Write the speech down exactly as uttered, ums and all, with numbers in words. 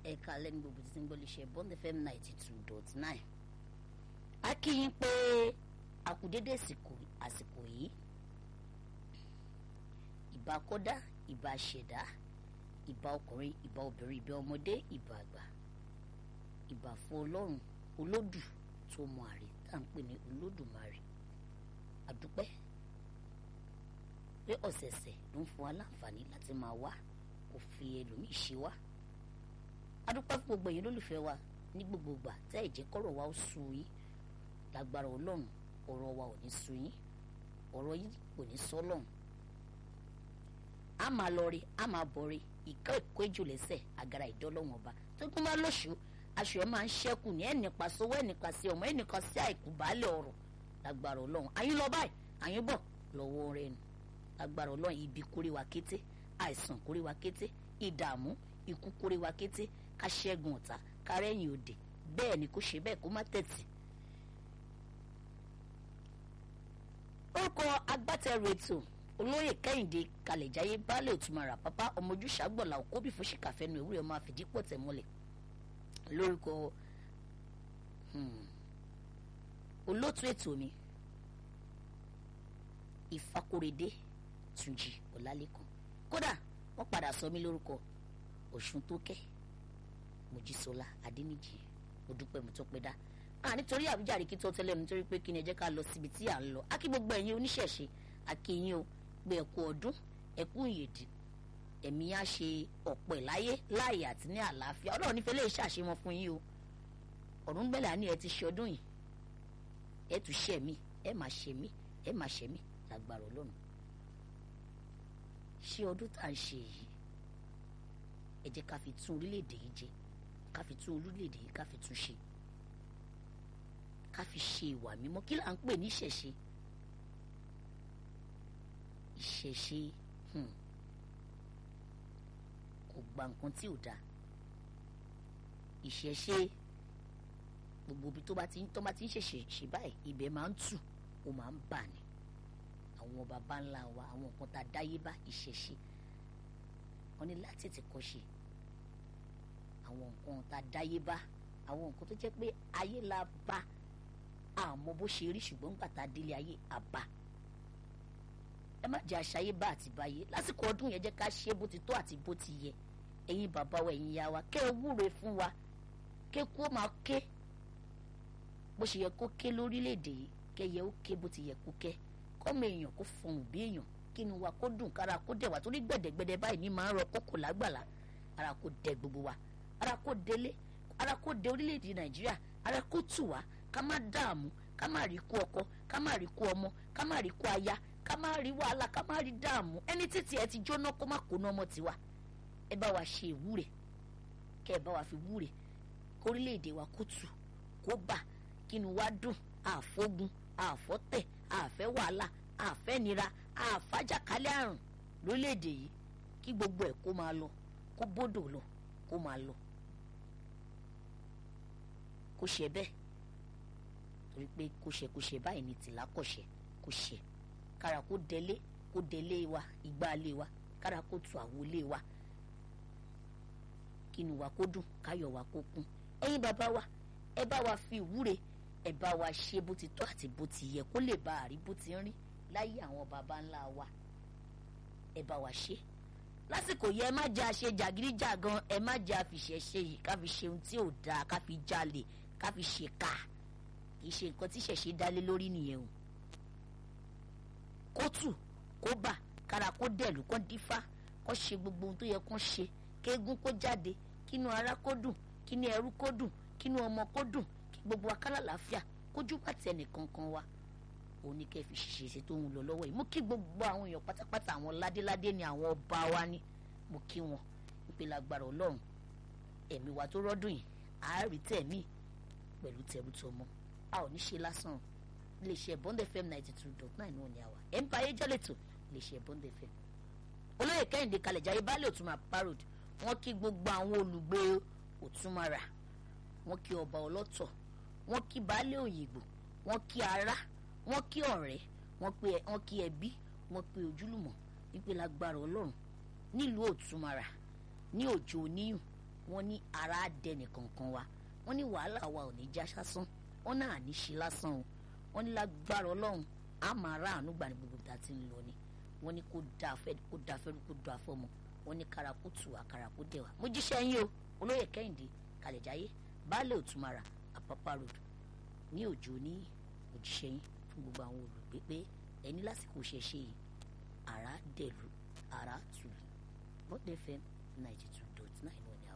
ẹ̀ka lẹ́nu gbogbo tí ń gbọ́ lè ṣe Bond F M ninety two dot nine. a kí yín pé a kú dédé àsìkò yìí ìbà kọ́dá ìbà ṣẹ̀dá ìbà ọkùnrin ìbà obìnrin ìbà ọmọdé ìbà àgbà ìbà fún ọlọ́run olódù tó mọ àrè tá à ń pè ní olódùmarè. àdúpẹ́ pé ọ̀sẹ̀ẹ̀sẹ̀ ló ń fún wa láǹfààní láti máa wá kò fi ẹlòmíì ṣe wá. adúpẹ́ fún gbogbo ẹ̀yin lólùfẹ́ wa ní gbogbo ìgbà tẹ́ ẹ̀ jẹ́ kọ́rọ̀ wa ó sú yín. lágbára ọlọ́run ọ̀rọ̀ wa ò ní sú yín, ọ̀rọ̀ yín kò ní sọ́ lọ́run. a máa lọ rí a máa bọ̀ rí ìkọ́ ìkó ejò lẹ́sẹ̀ àgàrà ìdọ́lọ́wọ̀n ọba tó gbọ́n bá lóṣù aṣọ ẹ̀ máa ń ṣẹ́kù ní ẹnìpa sówó ẹnìkan sí ọmọ ẹnìkan sí àìkú baálé ọ̀rọ̀. lágbára ọlọ́run àyín lọ báyìí àyín bọ̀ lọ́wọ́ rẹ̀ nù. lágbára ọlọ́run ibi kórè wa kété, àìsàn kórè wa kété, ìdààmú ikú kórè wa kété, ká ṣẹ́gun ọ̀tá ká rẹ́yìn òdè. bẹ́ẹ̀ ni kó ṣe bẹ́ẹ̀ kó má tẹ̀tì. orúkọ agbátẹrù ètò olóyè kẹ́hìndé kalẹ̀jáyé baálé òtúmọ̀rà pápá ọmọ ojúṣàgbọ̀là òkóbì fòṣìkàfẹ́nu ìwúrẹ́ ọmọ àfìdípọ̀ tẹ̀mọ́lẹ̀ lórúkọ olóòtú ètò mi ìfakóredé túnjí ọlálẹ́kan. kódà wọ́n padà sọ mí lórúkọ ọ̀ṣun tó kẹ́ mojísọ́lá adéníjì mo dúpẹ́ mo tó pẹ́ dá. à nítorí àbújáde kí tó tẹ́lẹ̀ nítorí pé kí ni ẹ jẹ́ ká lọ síbi tí à ń lọ. á kí gbogbo ẹ̀yin oníṣẹ̀ṣe akínyìn o pé ẹ̀kú ọdún ẹ̀kú ìyèdì ẹ̀mí á ṣe ọ̀pọ̀ láyé láàyè àti ní àlàáfíà. ọlọ́run nífẹ̀ẹ́ lè ṣàṣemọ fún yín o. ọ̀run gbẹ́lẹ̀ àní ẹ ti ṣe ọdún yìí ẹ tún ṣe mí ẹ máa ṣe mí ẹ máa ṣe mí lágbára ọlọ́run. ṣé ọdún tá à ń ṣe yìí ẹ jẹ́ ká fi tún orílẹ̀-èdè yìí jẹ, ká fi tún orílẹ̀-èdè yìí ká fi tún ṣe, ká fi ṣe ìwà mímọ́. kí là ń pè ní ìṣẹ̀ṣe? ìṣẹ̀ṣe kò gba nǹkan tí ò dáa. ìṣẹ̀ṣe gbogbo ibi tó bá ti tó bá ti ń ṣẹ̀ṣẹ̀ ṣe báyìí ibẹ̀ máa ń tù ó máa ń bà ní. àwọn baba ńlá wa àwọn nǹkan tá a dáyé bá ìṣẹ̀ṣe wọn ní láti ti kọ́ ṣe. àwọn nǹkan tá a dáyé bá àwọn nǹkan tó jẹ́ pé ayé la bá àmọ́ bó ṣe rí ṣùgbọ́n nígbà tá a délé ayé àbá. ẹ má jẹ́ àṣàyé bá àti báyé lásìkò ọdún yẹn jẹ́ ká ṣe bó ti tó àti bó ti yẹ. ẹ̀yin bàbá wa ẹ̀yin ya wa kẹ́ ẹ wúre fún wa kẹ́ kó máa ké bó ṣe yẹ kó ké lórílẹ̀‐èdè yìí kẹ́ yẹ ó ké bó ti yẹ kó kẹ́ kọ́mọ èèyàn kó fọhùn bí èèyàn kínú wa kó dùn kára kó dẹ̀ wá torí gbẹ̀dẹ̀gbẹ̀dẹ̀ báyìí ní máa ń rọ kókò lágbàlá. ara kó dẹ gbogbo wa, ara kó délé, ara kó dé orílẹ̀‐èdè Nàìjíríà, ara kó tù wá ká má dààmú, ká má rí kú ọkọ, ká má rí kú ọmọ, ká má rí kú aya, ká má rí wàhálà, ká má rí dààmú. ẹni títí ẹ ti jóná kó má kóná ọmọ tiwa. ẹ bá wa ṣe ìwúre, kẹ ẹ bá wa fi wúre kórílẹ̀-èdè wa kó tù kó bà kínú wa dùn. àfógun àfọ́tẹ̀ àfẹ́ wàhálà àfẹ́ nira àfájàkálẹ̀ àrùn lórílẹ̀-èdè yìí kí gbogbo ẹ̀ kó máa lọ kó bódò lọ kó máa lọ kó ṣe bẹ́ẹ̀ torí pé kó ṣe kó ṣe báyìí ní tìlá kọ̀ṣẹ́ kó ṣe kára kó délé kó délé wa ìgbà ilé wa kára kó tu àwo ilé wa kínú wa kó dùn káyọ̀ wa kó kún. ẹ̀yin bàbá wa ẹ bá wa fi ìwúre ẹ bá wa ṣe bó ti tọ́ àti bó ti yẹ kó lè bá a rí bó ti ń rí láyé àwọn baba ńlá wa. ẹ bá wa ṣe lásìkò yẹ ẹ má jẹ́ àṣe jàgídíjàgan, ẹ má jẹ́ àfìṣẹ́ ṣe yìí ká fi ṣe ohun tí ò dáa, ká fi jalè, ká fi ṣe ká. kì í ṣe nǹkan tí ṣẹ̀ṣẹ̀ dálé lórí nìyẹn o. kó tù kó bà kára kó dẹ̀lú kó dífá kó ṣe gbogbo ohun tó yẹ kó ṣe, kéégún kó jáde, kínú ara kó dùn, kínú ẹrú kó dùn, kínú ọmọ kó dùn, kí gbogbo akálà láfíà kójú pàtẹ ẹnìkankan wa. òun ní kẹ́ fi ṣiṣẹ́ ṣe tó ń lọ lọ́wọ́ yìí. mo kí gbogbo àwọn èèyàn pátápátá, àwọn ládéládé ni àwọn ọba wa ní. mo kí wọn wípé lágbára ọlọ́run ẹ̀mí wa tó rọ́dún yìí àárí tẹ̀mí pẹ̀lú tẹ̀bútọmọ. a ò ní ṣe lásán. iléeṣẹ́ Bond F M ninety two dot nine náà ni àwa ẹ̀ ń pa ayé jẹ́lẹ̀tò iléeṣẹ́ Bond F M. olóyè kẹ́hìndé kalẹ̀jáyé baálé òtúmọ̀ parod wọ́n kí gbogbo àwọn olùgbé òtúmọ̀rà, wọ́n kí ọba ọlọ́tọ̀, wọ́n kí baálé òyìnbó, wọ́n kí ará, wọ́n kí ọ̀rẹ́, wọ́n kí ẹbí, wọ́n pé ojúlùmọ̀ wípé lágbára ọlọ́run nílùú òtúmọ̀rà ní òjò oníyùn wọ́n ní ara dẹnì kankan wa wọ́n ní wàhálà wa ò ní já sásán wọ́n náà ní ṣe lásán o wọ́n ní lágbára ọlọ́run a máa rà àánú gbà ní gbogbo tá a ti ń lọ ni wọ́n ní kó dáa fẹ́ kó dáa fẹ́ kó dáa fọ́mọ wọ́n ní kára kó tù wá kára kó dẹ̀ wá mo jíṣẹ́ yín o olóyè kẹ́hìndé kalẹ̀jáyé baálé òtúmara àpápá road ní òjò ní òjíṣẹ́ yín fún gbogbo àwọn olùgbé pé ẹni lásìkò ṣẹṣẹ yìí àrà dẹ̀lú àrà tùlù bọ́dẹ̀ fm ninety two dot nine one.